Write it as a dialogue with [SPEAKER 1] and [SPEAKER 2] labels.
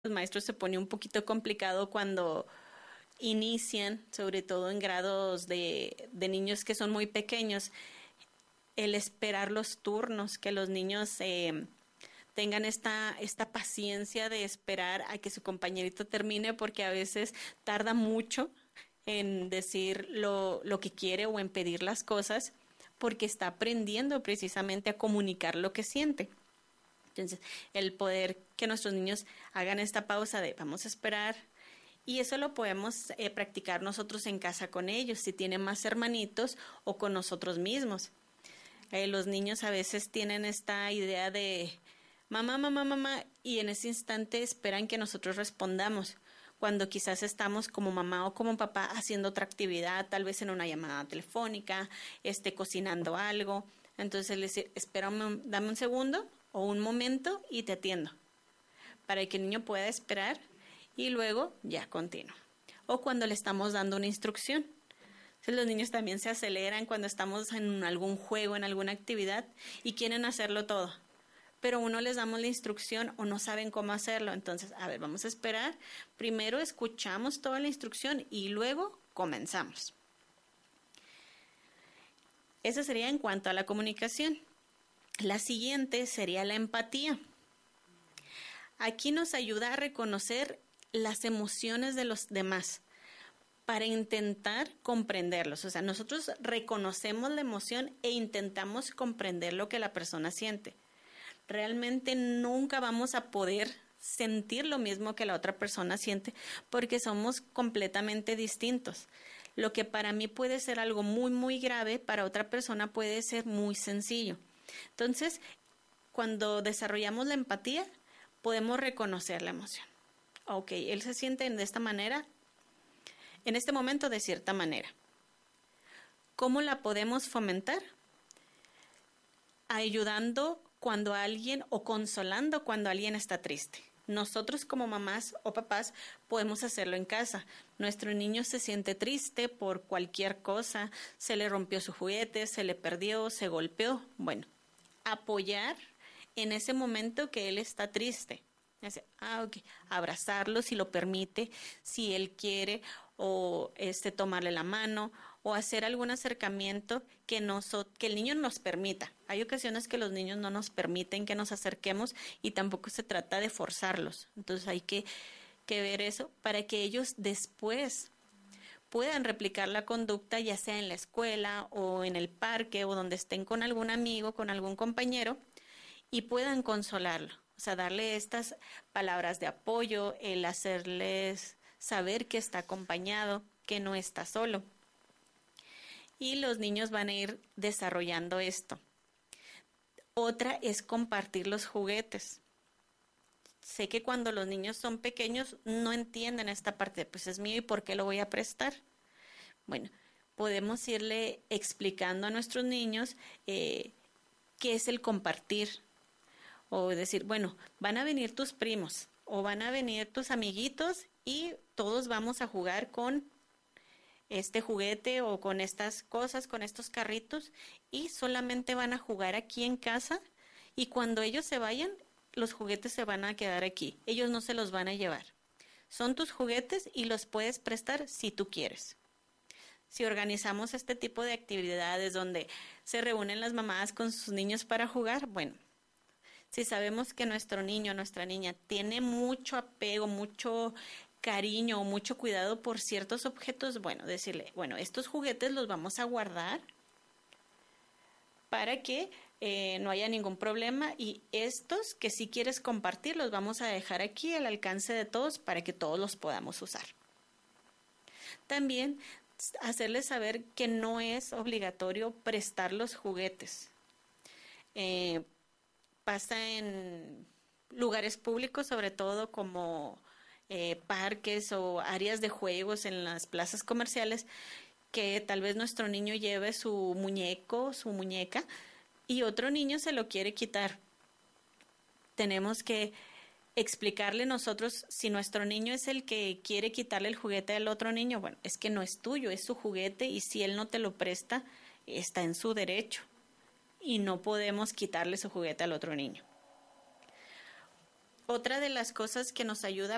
[SPEAKER 1] los maestros se pone un poquito complicado cuando inician, sobre todo en grados de niños que son muy pequeños, el esperar los turnos, que los niños tengan esta paciencia de esperar a que su compañerito termine, porque a veces tarda mucho en decir lo que quiere o en pedir las cosas, porque está aprendiendo precisamente a comunicar lo que siente. Entonces, el poder que nuestros niños hagan esta pausa de vamos a esperar, y eso lo podemos practicar nosotros en casa con ellos, si tienen más hermanitos o con nosotros mismos. Los niños a veces tienen esta idea de mamá, mamá, mamá, y en ese instante esperan que nosotros respondamos, cuando quizás estamos como mamá o como papá haciendo otra actividad, tal vez en una llamada telefónica, cocinando algo. Entonces les dice, espérame, dame un segundo o un momento y te atiendo, para que el niño pueda esperar y luego ya continúa. O cuando le estamos dando una instrucción. Entonces los niños también se aceleran cuando estamos en algún juego, en alguna actividad y quieren hacerlo todo. Pero uno les damos la instrucción o no saben cómo hacerlo. Entonces, a ver, vamos a esperar. Primero escuchamos toda la instrucción y luego comenzamos. Eso sería en cuanto a la comunicación. La siguiente sería la empatía. Aquí nos ayuda a reconocer las emociones de los demás para intentar comprenderlos. O sea, nosotros reconocemos la emoción e intentamos comprender lo que la persona siente. Realmente nunca vamos a poder sentir lo mismo que la otra persona siente porque somos completamente distintos. Lo que para mí puede ser algo muy, muy grave, para otra persona puede ser muy sencillo. Entonces, cuando desarrollamos la empatía, podemos reconocer la emoción. Ok, él se siente de esta manera, en este momento de cierta manera. ¿Cómo la podemos fomentar? Ayudando cuando alguien o consolando cuando alguien está triste. Nosotros como mamás o papás podemos hacerlo en casa. Nuestro niño se siente triste por cualquier cosa, se le rompió su juguete, se le perdió, se golpeó. Bueno, apoyar en ese momento que él está triste. Okay. Abrazarlo si lo permite, si él quiere, o tomarle la mano, o hacer algún acercamiento que el niño nos permita. Hay ocasiones que los niños no nos permiten que nos acerquemos y tampoco se trata de forzarlos. Entonces hay que ver eso para que ellos después puedan replicar la conducta, ya sea en la escuela o en el parque o donde estén con algún amigo, con algún compañero, y puedan consolarlo. O sea, darle estas palabras de apoyo, el hacerles saber que está acompañado, que no está solo. Y los niños van a ir desarrollando esto. Otra es compartir los juguetes. Sé que cuando los niños son pequeños no entienden esta parte, pues es mío y ¿por qué lo voy a prestar? Bueno, podemos irle explicando a nuestros niños qué es el compartir. O decir, bueno, van a venir tus primos o van a venir tus amiguitos y todos vamos a jugar con este juguete o con estas cosas, con estos carritos, y solamente van a jugar aquí en casa, y cuando ellos se vayan, los juguetes se van a quedar aquí. Ellos no se los van a llevar. Son tus juguetes y los puedes prestar si tú quieres. Si organizamos este tipo de actividades donde se reúnen las mamás con sus niños para jugar, bueno, si sabemos que nuestro niño o nuestra niña tiene mucho apego, mucho cariño o mucho cuidado por ciertos objetos, bueno, decirle, bueno, estos juguetes los vamos a guardar para que no haya ningún problema, y estos que si quieres compartir los vamos a dejar aquí al alcance de todos para que todos los podamos usar. También hacerles saber que no es obligatorio prestar los juguetes. Pasa en lugares públicos, sobre todo como parques o áreas de juegos en las plazas comerciales, que tal vez nuestro niño lleve su muñeco, su muñeca, y otro niño se lo quiere quitar. Tenemos que explicarle nosotros, si nuestro niño es el que quiere quitarle el juguete al otro niño, bueno, es que no es tuyo, es su juguete, y si él no te lo presta, está en su derecho. Y no podemos quitarle su juguete al otro niño. Otra de las cosas que nos ayuda